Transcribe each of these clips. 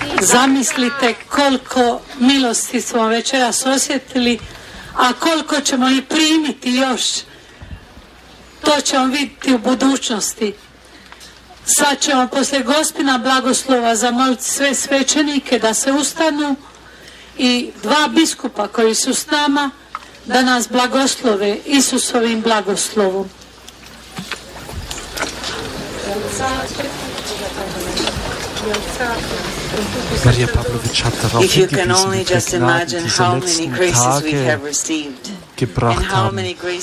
Zamislite koliko milosti smo večeras osjetili, a koliko ćemo i primiti još. To ćemo vidjeti u budućnosti. Sad ćemo poslije Gospina blagoslova zamoliti sve svećenike da se ustanu i dva biskupa koji su s nama da nas blagoslove Isusovim blagoslovom. Maria Pavlović hat darauf hingewiesen, wie viele Gnaden diese letzten Tage gebracht haben.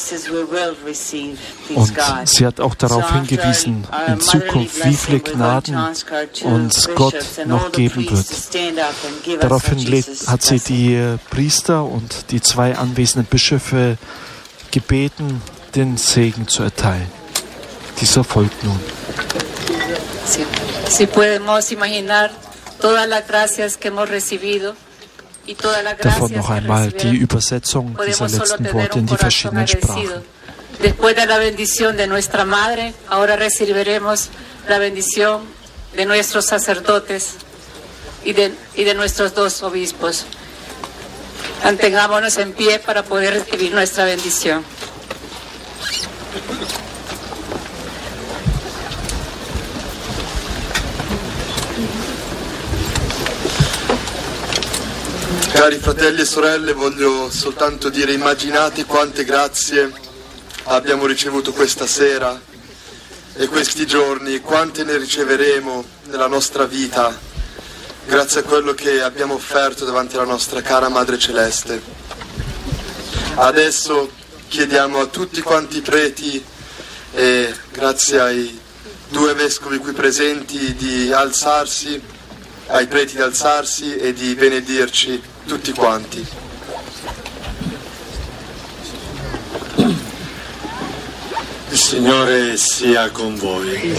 Und sie hat auch darauf hingewiesen, in Zukunft, wie viele Gnaden uns Gott noch geben wird. Daraufhin hat sie die Priester und die zwei anwesenden Bischöfe gebeten, den Segen zu erteilen. Dieser folgt nun. Si podemos imaginar todas las gracias que hemos recibido. Davon noch einmal die Übersetzung dieser letzten Worte in die verschiedenen Sprachen. Después de la bendición de nuestra madre, ahora recibiremos la bendición de nuestros sacerdotes y de nuestros dos obispos. Mantengámonos en pie para poder recibir nuestra bendición. Cari fratelli e sorelle, voglio soltanto dire, immaginate quante grazie abbiamo ricevuto questa sera e questi giorni, quante ne riceveremo nella nostra vita, grazie a quello che abbiamo offerto davanti alla nostra cara Madre Celeste. Adesso chiediamo a tutti quanti i preti e grazie ai due vescovi qui presenti di alzarsi, ai preti di alzarsi e di benedirci tutti quanti. Il Signore sia con voi.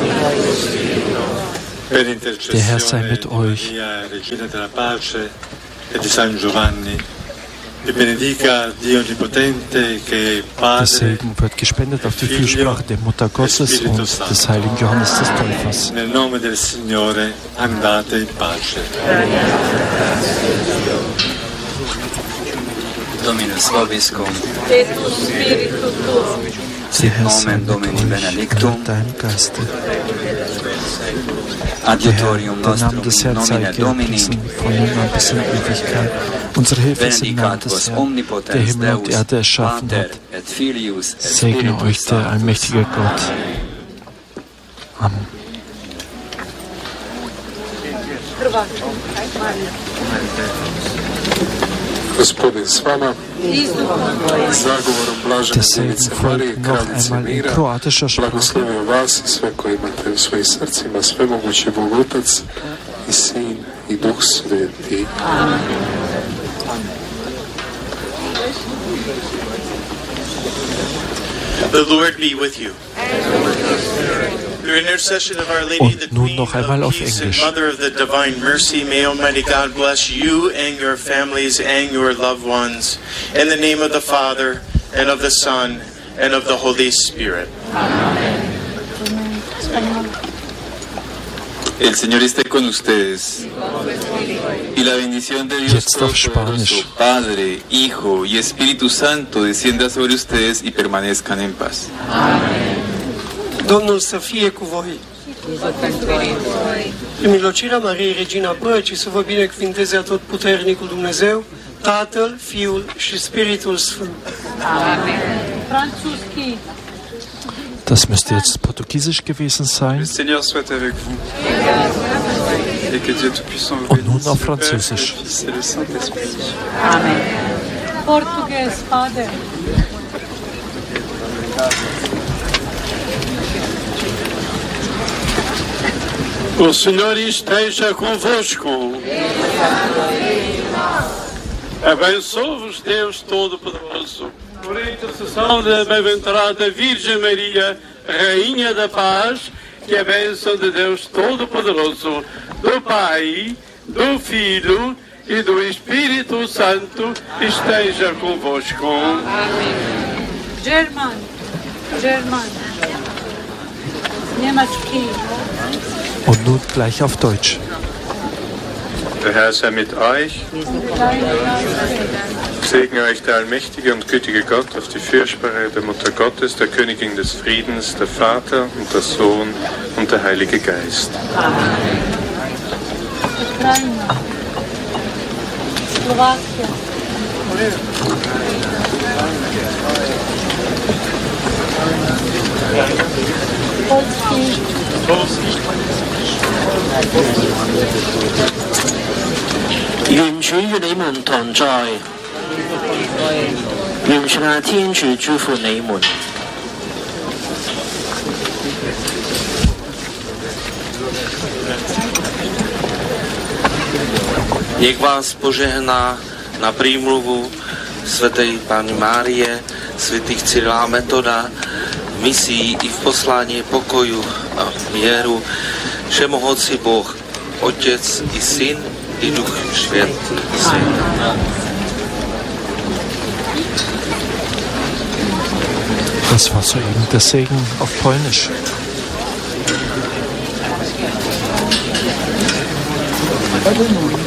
Per intercessione di Maria, Regina della Pace e di San Giovanni, vi benedica Dio Onnipotente, che è Der Segen wird gespendet auf die Fürsprache der Mutter Gottes und des heiligen Johannes des Täufers. Nel nome del Signore andate in pace. Dominus vobiscum. Et spiritu tuo. Der Herr sei mit euch und deinem Geiste. Adiutorium Der Name nostrum des in Herrn sei nomine Domini. gepriesen, von nun an bis in Ewigkeit. Unsere Hilfe ist im Namen des Herrn, der Himmel und Erde erschaffen hat. Segne euch der allmächtige Gott. Amen. Gospodin s vama, zagovorom blažene Djevice Marije, kraljice mira, blagoslovio vas i sve koji imate u svojim srcima, svemogući Bog Otac i Sin i Duh Sveti. The Lord be with you. Und nun noch einmal auf Englisch. Mother of the divine mercy, may Almighty God bless you and your families and your loved ones. In the name of the Father, and of the Son, and of the Holy Spirit. Amen. El Señor esté con ustedes. Y la bendición de Dios Todopoderoso, Padre, Hijo y Espíritu Santo descienda sobre ustedes y permanezcan en paz. Amen. Domnul să fie cu voi. Prin milocirea Mariei, Regina Păcii, să vă binecuvinteze Atotputernicul Dumnezeu, Tatăl, Fiul și Spiritul Sfânt. Amen. Das müsste jetzt Portugiesisch gewesen sein. Le Seigneur soit avec vous. Et que Dieu Tout-Puissant vous Und nun bénisse, auf le Père, le Französisch. Fils et le Saint-Esprit. Amen. Português, Padre. O Senhor esteja convosco. Abençoe-vos Deus Todo-Poderoso. Por intercessão da bem-aventurada Virgem Maria, Rainha da Paz, que a bênção de Deus Todo-Poderoso, do Pai, do Filho e do Espírito Santo esteja convosco. Amen. German. Niemiecki. Und nun gleich auf Deutsch. Der Herr sei mit euch. Segne euch der allmächtige und gütige Gott auf die Fürsprache der Mutter Gottes, der Königin des Friedens, der Vater und der Sohn und der Heilige Geist. Ukraina, Slovakia, Polski. 願主與你們同在，願上下天主祝福你們。 Nech vás požehná na prímluvu svätej Panny Márie, svätých Cyrila a Metoda, v misii i v poslání pokoju a mieru, všemohoucí Boh, Otec i Syn i Duch Svätý. Das war soeben der Segen auf Polnisch. Thank you.